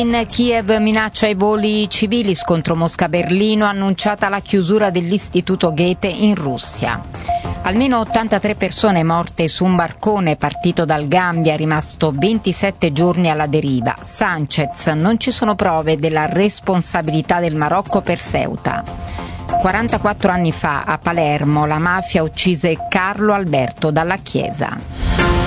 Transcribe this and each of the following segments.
In Kiev minaccia i voli civili, scontro Mosca-Berlino, annunciata la chiusura dell'istituto Goethe in Russia. Almeno 83 persone morte su un barcone partito dal Gambia, rimasto 27 giorni alla deriva. Sanchez, non ci sono prove della responsabilità del Marocco per Ceuta. 44 anni fa a Palermo la mafia uccise Carlo Alberto Dalla Chiesa.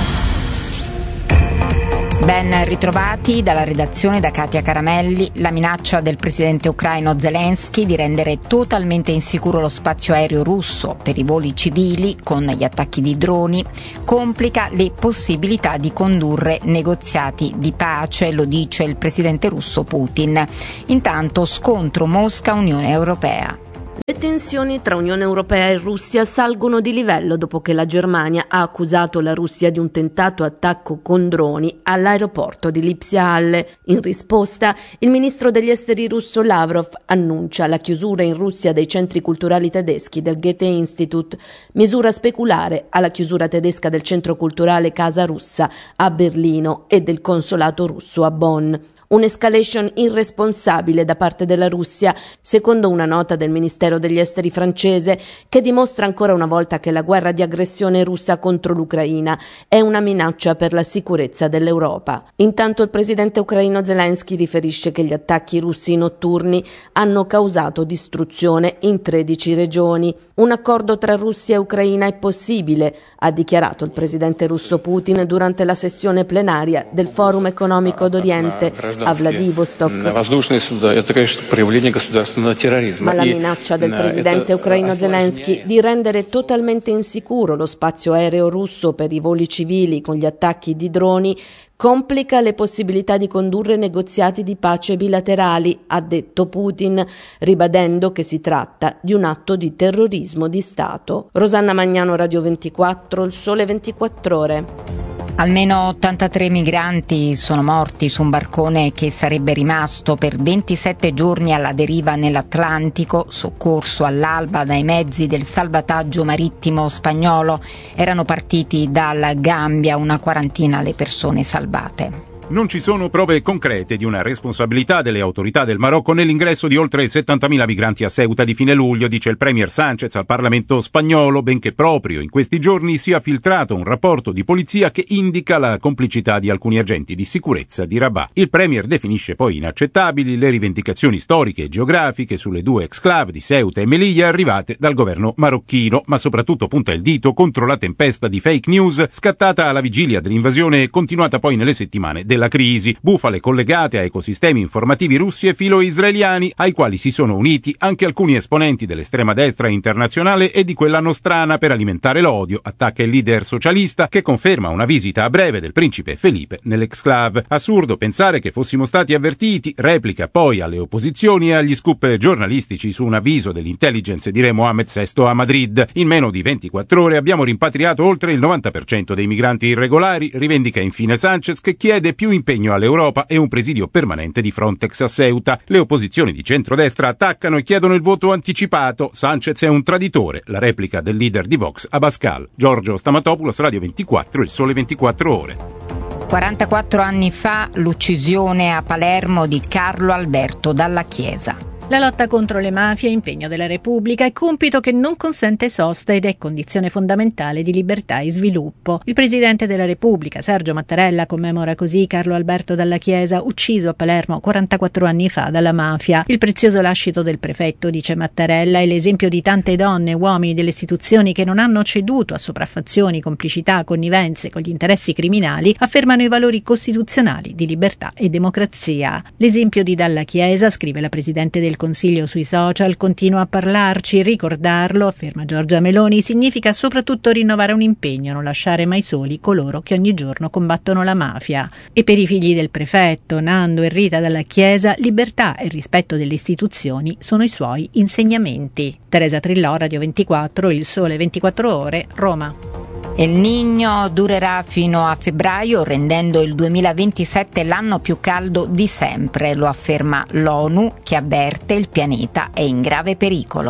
Ben ritrovati dalla redazione da Katia Caramelli. La minaccia del presidente ucraino Zelensky di rendere totalmente insicuro lo spazio aereo russo per i voli civili con gli attacchi di droni complica le possibilità di condurre negoziati di pace, lo dice il presidente russo Putin. Intanto scontro Mosca-Unione Europea. Le tensioni tra Unione Europea e Russia salgono di livello dopo che la Germania ha accusato la Russia di un tentato attacco con droni all'aeroporto di Lipsia Halle. In risposta, il ministro degli esteri russo Lavrov annuncia la chiusura in Russia dei centri culturali tedeschi del Goethe Institut, misura speculare alla chiusura tedesca del centro culturale Casa Russa a Berlino e del consolato russo a Bonn. Un'escalation irresponsabile da parte della Russia, secondo una nota del Ministero degli Esteri francese, che dimostra ancora una volta che la guerra di aggressione russa contro l'Ucraina è una minaccia per la sicurezza dell'Europa. Intanto il presidente ucraino Zelensky riferisce che gli attacchi russi notturni hanno causato distruzione in 13 regioni. Un accordo tra Russia e Ucraina è possibile, ha dichiarato il presidente russo Putin durante la sessione plenaria del Forum economico d'Oriente a Vladivostok. Ma la minaccia del presidente ucraino Zelensky di rendere totalmente insicuro lo spazio aereo russo per i voli civili con gli attacchi di droni complica le possibilità di condurre negoziati di pace bilaterali, ha detto Putin, ribadendo che si tratta di un atto di terrorismo di Stato. Rosanna Magnano, Radio 24, Il Sole 24 Ore. Almeno 83 migranti sono morti su un barcone che sarebbe rimasto per 27 giorni alla deriva nell'Atlantico, soccorso all'alba dai mezzi del salvataggio marittimo spagnolo. Erano partiti dal Gambia, una quarantina le persone salvate. Non ci sono prove concrete di una responsabilità delle autorità del Marocco nell'ingresso di oltre 70.000 migranti a Ceuta di fine luglio, dice il premier Sanchez al Parlamento spagnolo, benché proprio in questi giorni sia filtrato un rapporto di polizia che indica la complicità di alcuni agenti di sicurezza di Rabat. Il premier definisce poi inaccettabili le rivendicazioni storiche e geografiche sulle due exclave di Ceuta e Melilla arrivate dal governo marocchino, ma soprattutto punta il dito contro la tempesta di fake news scattata alla vigilia dell'invasione e continuata poi nelle settimane della crisi, bufale collegate a ecosistemi informativi russi e filo-israeliani, ai quali si sono uniti anche alcuni esponenti dell'estrema destra internazionale e di quella nostrana per alimentare l'odio, attacca il leader socialista che conferma una visita a breve del principe Felipe nell'exclave. Assurdo pensare che fossimo stati avvertiti, replica poi alle opposizioni e agli scoop giornalistici su un avviso dell'intelligence di Re Mohammed VI a Madrid. In meno di 24 ore abbiamo rimpatriato oltre il 90% dei migranti irregolari, rivendica infine Sanchez, che chiede più impegno all'Europa e un presidio permanente di Frontex a Ceuta. Le opposizioni di centrodestra attaccano e chiedono il voto anticipato. Sanchez è un traditore, la replica del leader di Vox Abascal. Giorgio Stamatopoulos, Radio 24, Il Sole 24 Ore. 44 anni fa l'uccisione a Palermo di Carlo Alberto Dalla Chiesa. La lotta contro le mafie è impegno della Repubblica, è compito che non consente sosta ed è condizione fondamentale di libertà e sviluppo. Il Presidente della Repubblica, Sergio Mattarella, commemora così Carlo Alberto Dalla Chiesa, ucciso a Palermo 44 anni fa dalla mafia. Il prezioso lascito del prefetto, dice Mattarella, è l'esempio di tante donne e uomini delle istituzioni che non hanno ceduto a sopraffazioni, complicità, connivenze con gli interessi criminali, affermano i valori costituzionali di libertà e democrazia. L'esempio di Dalla Chiesa, scrive la Presidente del Consiglio sui social, continua a parlarci, ricordarlo, afferma Giorgia Meloni, significa soprattutto rinnovare un impegno, non lasciare mai soli coloro che ogni giorno combattono la mafia. E per i figli del prefetto, Nando e Rita Dalla Chiesa, libertà e rispetto delle istituzioni sono i suoi insegnamenti. Teresa Trillò, Radio 24, Il Sole 24 Ore, Roma. El Niño durerà fino a febbraio, rendendo il 2027 l'anno più caldo di sempre, lo afferma l'ONU, che avverte il pianeta è in grave pericolo.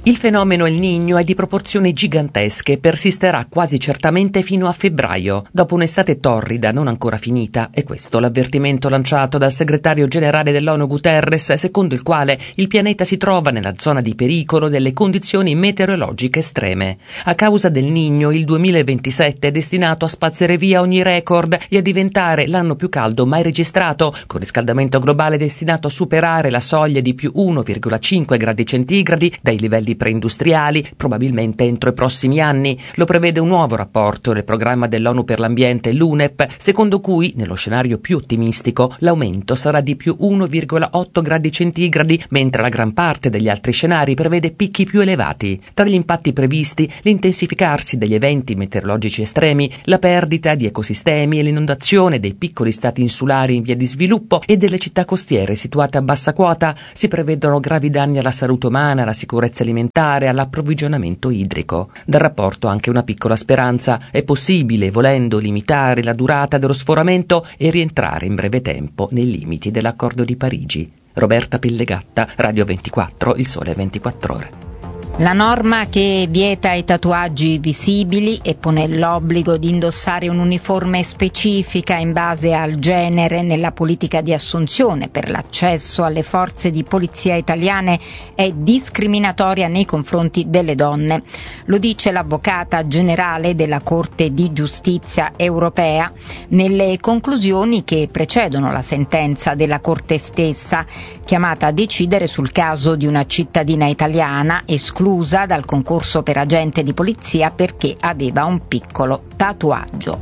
Il fenomeno El Niño è di proporzioni gigantesche e persisterà quasi certamente fino a febbraio, dopo un'estate torrida non ancora finita. E questo l'avvertimento lanciato dal segretario generale dell'ONU Guterres, secondo il quale il pianeta si trova nella zona di pericolo delle condizioni meteorologiche estreme. A causa del Niño, il 2027 è destinato a spazzare via ogni record e a diventare l'anno più caldo mai registrato, con riscaldamento globale destinato a superare la soglia di più 1,5 gradi centigradi dai livelli preindustriali, probabilmente entro i prossimi anni. Lo prevede un nuovo rapporto del programma dell'ONU per l'ambiente, l'UNEP, secondo cui, nello scenario più ottimistico, l'aumento sarà di più 1,8 gradi centigradi, mentre la gran parte degli altri scenari prevede picchi più elevati. Tra gli impatti previsti, l'intensificarsi degli eventi meteorologici estremi, la perdita di ecosistemi e l'inondazione dei piccoli stati insulari in via di sviluppo e delle città costiere situate a bassa quota. Si prevedono gravi danni alla salute umana, alla sicurezza alimentare, all'approvvigionamento idrico. Dal rapporto anche una piccola speranza: è possibile, volendo, limitare la durata dello sforamento e rientrare in breve tempo nei limiti dell'Accordo di Parigi. Roberta Pellegatta, Radio 24, Il Sole 24 Ore. La norma che vieta i tatuaggi visibili e pone l'obbligo di indossare un'uniforme specifica in base al genere nella politica di assunzione per l'accesso alle forze di polizia italiane è discriminatoria nei confronti delle donne. Lo dice l'avvocata generale della Corte di Giustizia europea nelle conclusioni che precedono la sentenza della Corte stessa, chiamata a decidere sul caso di una cittadina italiana esclusa dal concorso per agente di polizia perché aveva un piccolo tatuaggio.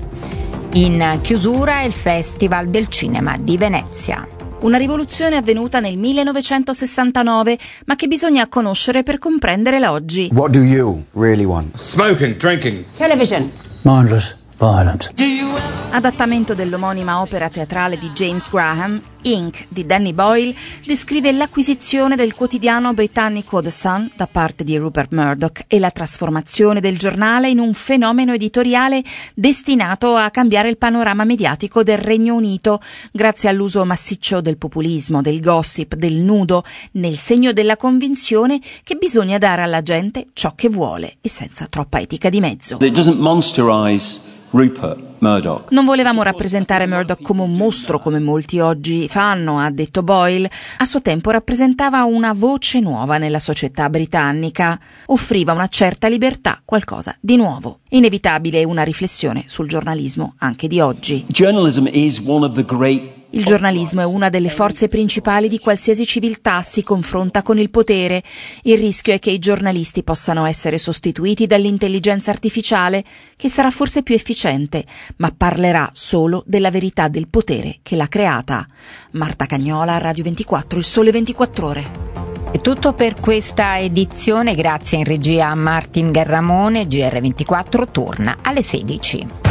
In chiusura il Festival del Cinema di Venezia. Una rivoluzione avvenuta nel 1969, ma che bisogna conoscere per comprenderla oggi. What do you really want? Smoking, drinking. Television. Mindless violence. Adattamento dell'omonima opera teatrale di James Graham, Inc. di Danny Boyle descrive l'acquisizione del quotidiano britannico The Sun da parte di Rupert Murdoch e la trasformazione del giornale in un fenomeno editoriale destinato a cambiare il panorama mediatico del Regno Unito grazie all'uso massiccio del populismo, del gossip, del nudo, nel segno della convinzione che bisogna dare alla gente ciò che vuole e senza troppa etica di mezzo. It doesn't monsterize Rupert Murdoch. Non volevamo rappresentare Murdoch come un mostro come molti oggi fanno, ha detto Boyle. A suo tempo rappresentava una voce nuova nella società britannica, offriva una certa libertà, qualcosa di nuovo. Inevitabile una riflessione sul giornalismo anche di oggi. Journalism is one of the great. Il giornalismo è una delle forze principali di qualsiasi civiltà si confronta con il potere. Il rischio è che i giornalisti possano essere sostituiti dall'intelligenza artificiale, che sarà forse più efficiente, ma parlerà solo della verità del potere che l'ha creata. Marta Cagnola, Radio 24, Il Sole 24 Ore. È tutto per questa edizione, grazie in regia a Martin Garramone. GR24 torna alle 16.